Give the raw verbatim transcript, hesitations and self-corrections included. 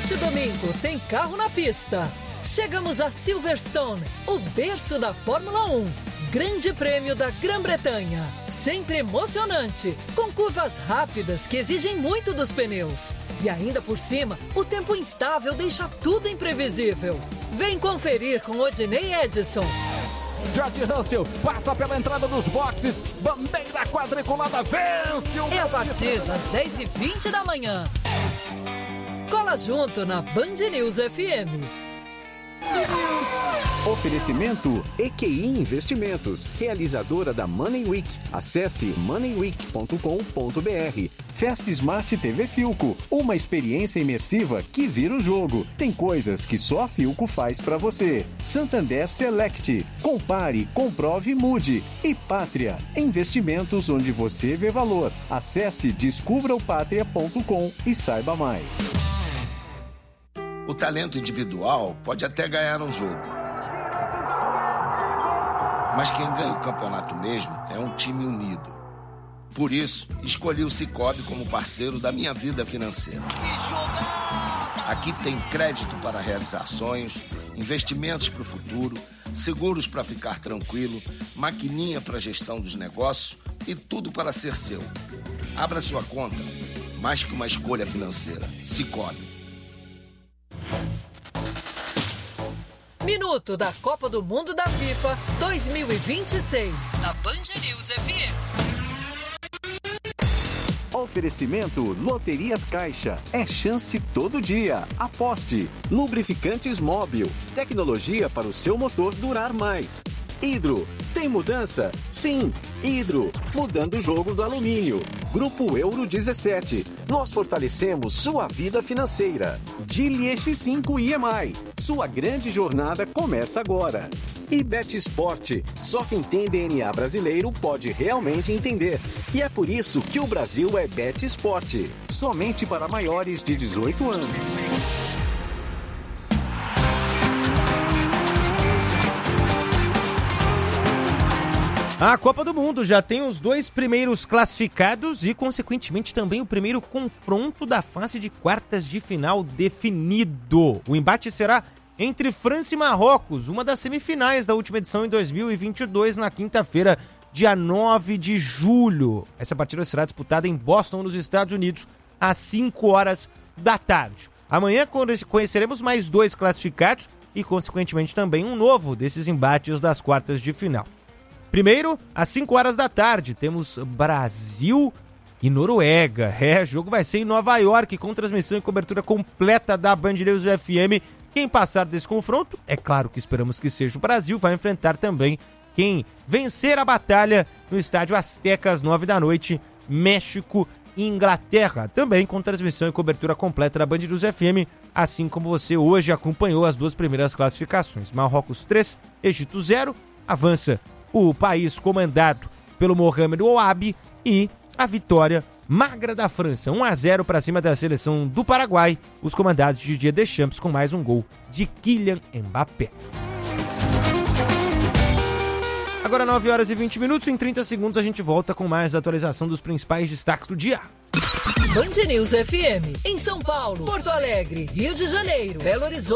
Neste domingo tem carro na pista. Chegamos a Silverstone, o berço da Fórmula um. Grande Prêmio da Grã-Bretanha. Sempre emocionante, com curvas rápidas que exigem muito dos pneus. E ainda por cima, o tempo instável deixa tudo imprevisível. Vem conferir com Odinei Edson. George Russell passa pela entrada dos boxes. Bandeira quadriculada, vence o... É a partir das dez e vinte da manhã. Cola junto na Band News F M. Oferecimento E Q I Investimentos, realizadora da Money Week. Acesse money week ponto com ponto b r. Fast Smart T V Filco, uma experiência imersiva que vira o jogo. Tem coisas que só a Filco faz pra você. Santander Select, compare, comprove e mude. E Pátria, investimentos onde você vê valor. Acesse descubra o pátria ponto com e saiba mais. O talento individual pode até ganhar um jogo. Mas quem ganha o campeonato mesmo é um time unido. Por isso, escolhi o Sicoob como parceiro da minha vida financeira. Aqui tem crédito para realizar sonhos, investimentos para o futuro, seguros para ficar tranquilo, maquininha para gestão dos negócios e tudo para ser seu. Abra sua conta. Mais que uma escolha financeira. Sicoob. Minuto da Copa do Mundo da FIFA dois mil e vinte e seis. Na Band News F M. Oferecimento Loterias Caixa. É chance todo dia. Aposte. Lubrificantes Móbil. Tecnologia para o seu motor durar mais. Hidro. Tem mudança? Sim. Hidro. Mudando o jogo do alumínio. Grupo Euro dezessete. Nós fortalecemos sua vida financeira. Geely X cinco I M I. Sua grande jornada começa agora. E Bet Sport. Só quem tem D N A brasileiro pode realmente entender. E é por isso que o Brasil é Bet Sport. Somente para maiores de dezoito anos. A Copa do Mundo já tem os dois primeiros classificados e, consequentemente, também o primeiro confronto da fase de quartas de final definido. O embate será entre França e Marrocos, uma das semifinais da última edição em dois mil e vinte e dois, na quinta-feira, dia nove de julho. Essa partida será disputada em Boston, nos Estados Unidos, às cinco horas da tarde. Amanhã conheceremos mais dois classificados e, consequentemente, também um novo desses embates das quartas de final. Primeiro, às cinco horas da tarde, temos Brasil e Noruega. É, o jogo vai ser em Nova York, com transmissão e cobertura completa da Band News F M. Quem passar desse confronto, é claro que esperamos que seja o Brasil, vai enfrentar também quem vencer a batalha no Estádio Azteca às nove da noite, México e Inglaterra. Também com transmissão e cobertura completa da Band News F M, assim como você hoje acompanhou as duas primeiras classificações. Marrocos três, Egito zero, avança o país comandado pelo Mohamed Ouabi e a vitória magra da França, um a zero para cima da seleção do Paraguai, os comandados de Didier Deschamps com mais um gol de Kylian Mbappé. Agora nove horas e vinte minutos, em trinta segundos a gente volta com mais atualização dos principais destaques do dia. Band News F M, em São Paulo, Porto Alegre, Rio de Janeiro, Belo Horizonte.